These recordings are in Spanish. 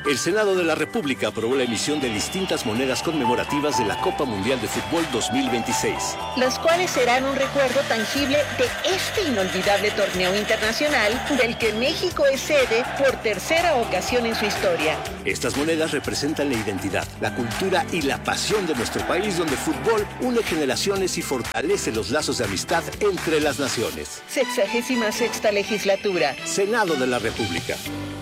El Senado de la República aprobó la emisión de distintas monedas conmemorativas de la Copa Mundial de Fútbol 2026. Las cuales serán un recuerdo tangible de este inolvidable torneo internacional del que México es sede por tercera ocasión en su historia. Estas monedas representan la identidad, la cultura y la pasión de nuestro país, donde el fútbol une generaciones y fortalece los lazos de amistad entre las naciones. 66ª legislatura. Senado de la República.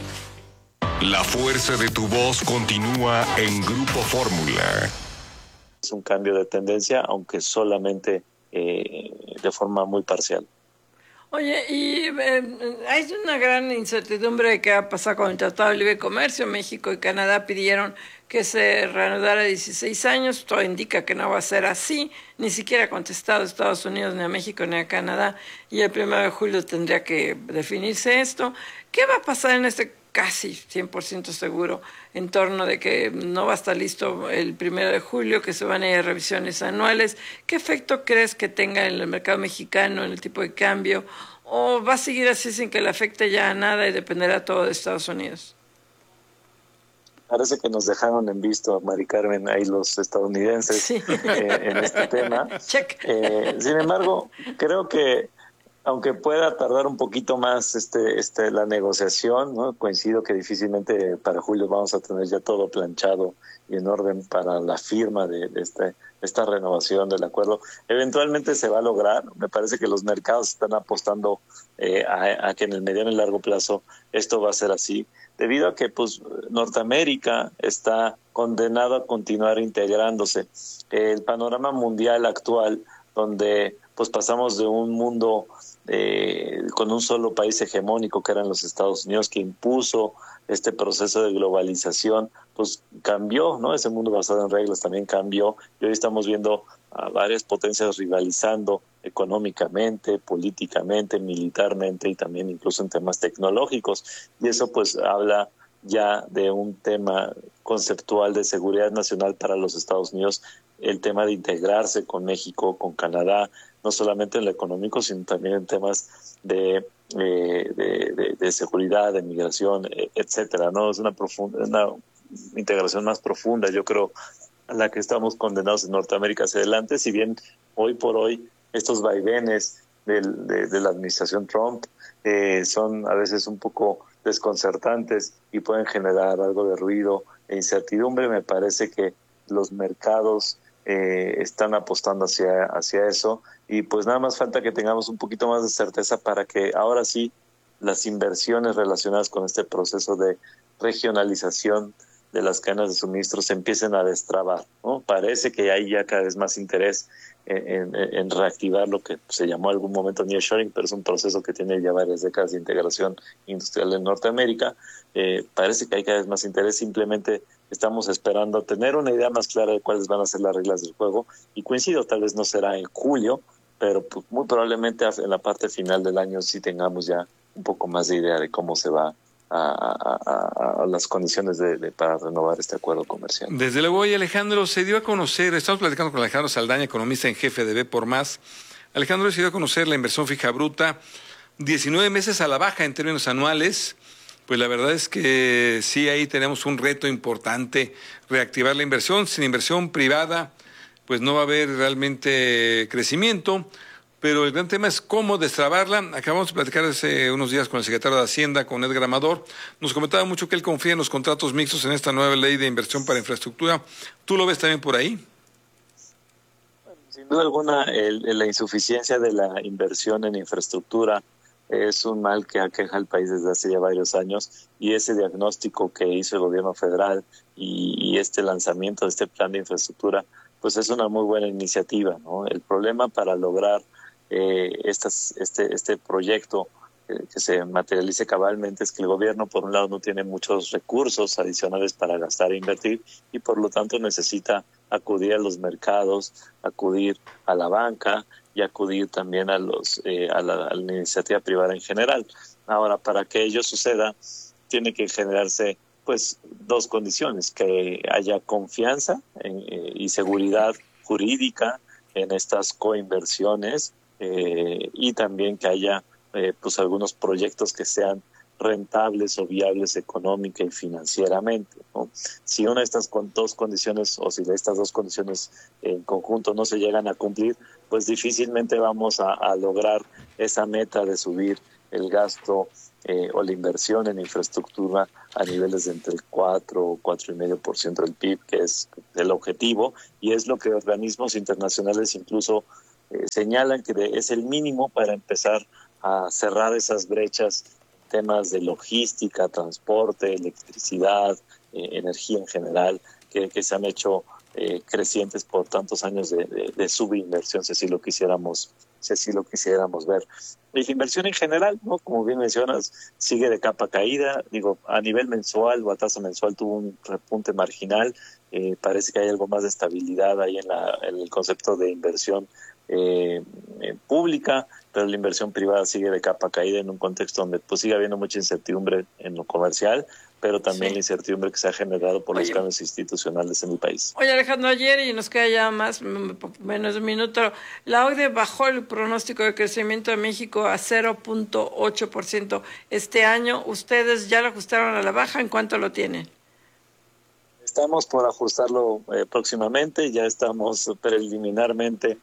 La fuerza de tu voz continúa en Grupo Fórmula. Es un cambio de tendencia, aunque solamente de forma muy parcial. Oye, y hay una gran incertidumbre de qué va a pasar con el Tratado de Libre Comercio. México y Canadá pidieron que se reanudara 16 años. Todo indica que no va a ser así. Ni siquiera ha contestado a Estados Unidos, ni a México, ni a Canadá. Y el 1 de julio tendría que definirse esto. ¿Qué va a pasar en este casi 100% seguro en torno de que no va a estar listo el 1 de julio, que se van a ir a revisiones anuales? ¿Qué efecto crees que tenga en el mercado mexicano, en el tipo de cambio? ¿O va a seguir así sin que le afecte ya a nada y dependerá todo de Estados Unidos? Parece que nos dejaron en visto, Mari Carmen, ahí los estadounidenses, sí. En este tema. Check. Sin embargo, creo que aunque pueda tardar un poquito más la negociación, ¿no? Coincido que difícilmente para julio vamos a tener ya todo planchado y en orden para la firma de esta renovación del acuerdo. Eventualmente se va a lograr. Me parece que los mercados están apostando a que en el mediano y largo plazo esto va a ser así, debido a que pues Norteamérica está condenado a continuar integrándose. El panorama mundial actual, donde pues pasamos de un mundo con un solo país hegemónico que eran los Estados Unidos, que impuso este proceso de globalización, pues cambió, ¿no? Ese mundo basado en reglas también cambió, y hoy estamos viendo a varias potencias rivalizando económicamente, políticamente, militarmente y también incluso en temas tecnológicos, y eso pues habla ya de un tema conceptual de seguridad nacional para los Estados Unidos, el tema de integrarse con México, con Canadá, no solamente en lo económico, sino también en temas de seguridad, de migración, etcétera, ¿no? Es una integración más profunda, yo creo, a la que estamos condenados en Norteamérica hacia adelante, si bien hoy por hoy estos vaivenes de la administración Trump son a veces un poco desconcertantes y pueden generar algo de ruido e incertidumbre. Me parece que los mercados están apostando hacia eso, y pues nada más falta que tengamos un poquito más de certeza para que ahora sí las inversiones relacionadas con este proceso de regionalización de las cadenas de suministro se empiecen a destrabar, ¿no? Parece que hay ya cada vez más interés en reactivar lo que se llamó en algún momento nearshoring, pero es un proceso que tiene ya varias décadas de integración industrial en Norteamérica. Parece que hay cada vez más interés, simplemente estamos esperando tener una idea más clara de cuáles van a ser las reglas del juego, y coincido, tal vez no será en julio, pero pues muy probablemente en la parte final del año sí tengamos ya un poco más de idea de cómo se va a las condiciones para renovar este acuerdo comercial. Desde luego, hoy Alejandro se dio a conocer, estamos platicando con Alejandro Saldaña, economista en jefe de B por Más. Alejandro, se dio a conocer la inversión fija bruta, 19 meses a la baja en términos anuales. Pues la verdad es que sí, ahí tenemos un reto importante, reactivar la inversión. Sin inversión privada, pues no va a haber realmente crecimiento, pero el gran tema es cómo destrabarla. Acabamos de platicar hace unos días con el secretario de Hacienda, con Edgar Amador. Nos comentaba mucho que él confía en los contratos mixtos en esta nueva ley de inversión para infraestructura. ¿Tú lo ves también por ahí? Sin duda alguna, la insuficiencia de la inversión en infraestructura es un mal que aqueja al país desde hace ya varios años, y ese diagnóstico que hizo el gobierno federal y este lanzamiento de este plan de infraestructura, pues es una muy buena iniciativa, ¿no? El problema para lograr este proyecto que se materialice cabalmente es que el gobierno, por un lado, no tiene muchos recursos adicionales para gastar e invertir, y por lo tanto necesita acudir a los mercados, acudir a la banca y acudir también a la iniciativa privada en general. Ahora, para que ello suceda, tiene que generarse pues dos condiciones: que haya confianza y seguridad jurídica en estas coinversiones, y también que haya pues algunos proyectos que sean rentables o viables económica y financieramente, ¿no? Si una de estas dos condiciones, o si de estas dos condiciones en conjunto no se llegan a cumplir, pues difícilmente vamos a lograr esa meta de subir el gasto o la inversión en infraestructura a niveles de entre el 4 o 4,5% del PIB, que es el objetivo, y es lo que organismos internacionales incluso señalan que es el mínimo para empezar a cerrar esas brechas, temas de logística, transporte, electricidad, energía en general, que se han hecho crecientes por tantos años de subinversión, si así lo quisiéramos ver. Y la inversión en general, ¿no? Como bien mencionas, sigue de capa caída. Digo, a nivel mensual o a tasa mensual tuvo un repunte marginal. Parece que hay algo más de estabilidad ahí en el concepto de inversión pública, pero la inversión privada sigue de capa caída en un contexto donde pues sigue habiendo mucha incertidumbre en lo comercial, pero también la incertidumbre que se ha generado por los cambios institucionales en el país. Oye, Alejandro, ayer, y nos queda ya menos de un minuto, la OCDE bajó el pronóstico de crecimiento de México a 0.8% este año. ¿Ustedes ya lo ajustaron a la baja? ¿En cuánto lo tienen? Estamos por ajustarlo próximamente, ya estamos preliminarmente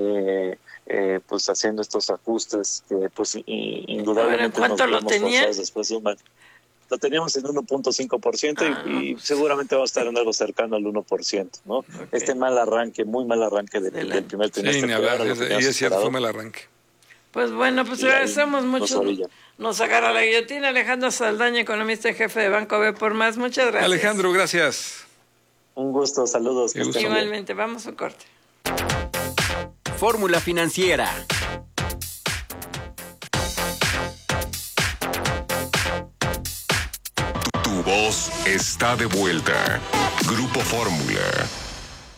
pues haciendo estos ajustes que pues indudablemente ¿en cuánto nos lo tenían? Después de lo teníamos en 1.5% y seguramente va a estar en algo cercano al 1%, ¿no? Okay. Muy mal arranque del primer trimestre. Sí, ni hablar, y es cierto, fue mal arranque. Pues bueno, pues agradecemos mucho. Nos agarra la guillotina. Alejandro Saldaña, economista en jefe de Banco B por Más. Muchas gracias. Alejandro, gracias. Un gusto, saludos. Igualmente, vamos a corte. Fórmula Financiera. Tu voz está de vuelta. Grupo Fórmula.